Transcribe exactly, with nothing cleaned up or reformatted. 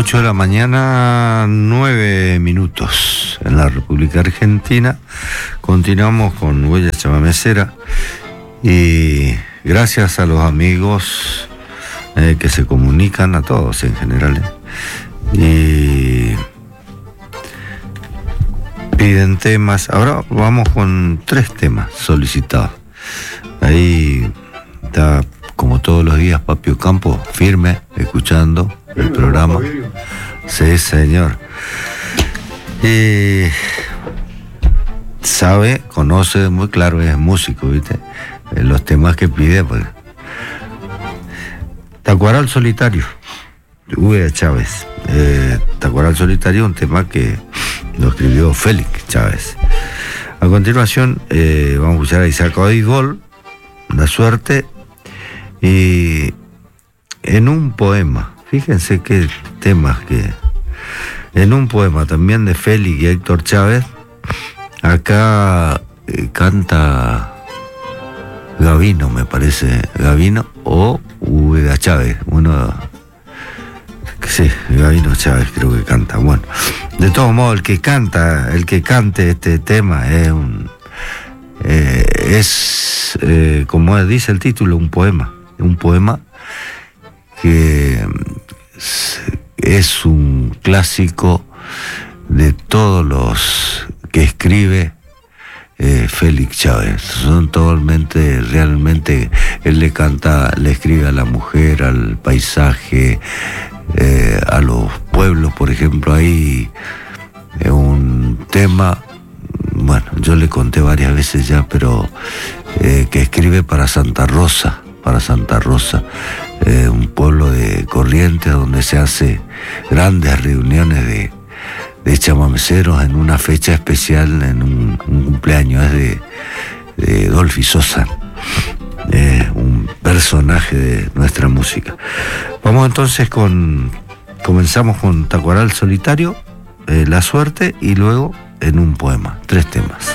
ocho de la mañana, nueve minutos en la República Argentina. Continuamos con Huella Chamamecera y gracias a los amigos eh, que se comunican, a todos en general, eh, y piden temas. Ahora vamos con tres temas solicitados. Ahí está, como todos los días, Papio Campo, firme, escuchando el programa. Sí, señor. Y sabe, conoce muy claro, es músico, ¿viste? Los temas que pide, pues. Tacuaral Solitario, Huella Chávez. Eh, Tacuaral Solitario, un tema que lo escribió Félix Chávez. A continuación, eh, vamos a escuchar a Isaac Oidgol, La Suerte, y en un poema. Fíjense qué temas que... En un poema también de Félix y Héctor Chávez, acá eh, canta Gavino, me parece, Gavino o Huella Chávez, uno... Sí, Gavino Chávez creo que canta. Bueno, de todos modos, el que canta, el que cante este tema es un... Eh, es, eh, como dice el título, un poema. Un poema que es un clásico de todos los que escribe eh, Félix Chávez. Son totalmente, realmente, él le canta, le escribe a la mujer, al paisaje, eh, a los pueblos. Por ejemplo, hay eh, un tema, bueno, yo le conté varias veces ya, pero eh, que escribe para Santa Rosa, para Santa Rosa, eh, un pueblo de Corrientes donde se hace grandes reuniones de, de chamameceros en una fecha especial, en un, un cumpleaños, es de, de Dolphy Sosa, eh, un personaje de nuestra música. Vamos entonces con, comenzamos con Tacuaral Solitario, eh, La Suerte, y luego en un poema, tres temas.